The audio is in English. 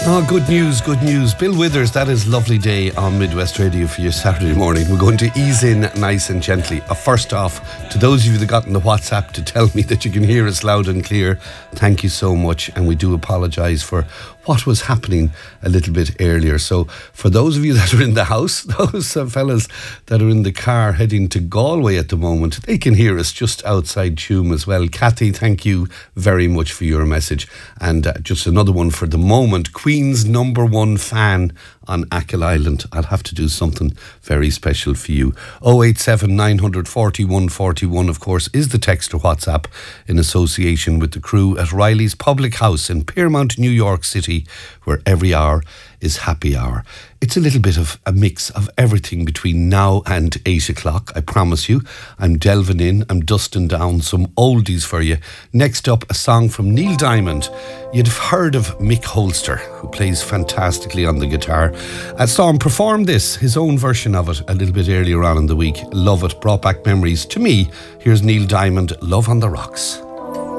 Oh, good news, good news. Bill Withers, that is Lovely Day on Midwest Radio for your Saturday morning. We're going to ease in nice and gently. First off, to those of you that got in the WhatsApp to tell me that you can hear us loud and clear, thank you so much. And we do apologise for what was happening a little bit earlier. So for those of you that are in the house, those fellas that are in the car heading to Galway at the moment, they can hear us just outside Tuam as well. Kathy, thank you very much for your message. And just another one for the moment, Queen's #1 fan on Achill Island. I'll have to do something very special for you. 087 940 141, of course, is the text or WhatsApp in association with the crew at Riley's Public House in Piermont, New York City, where every hour is happy hour. It's a little bit of a mix of everything between now and 8 o'clock, I promise you. I'm delving in, I'm dusting down some oldies for you. Next up, a song from Neil Diamond. You'd have heard of Mick Holster, who plays fantastically on the guitar. I saw him perform this, his own version of it, a little bit earlier on in the week. Love it, brought back memories to me. Here's Neil Diamond, Love on the Rocks.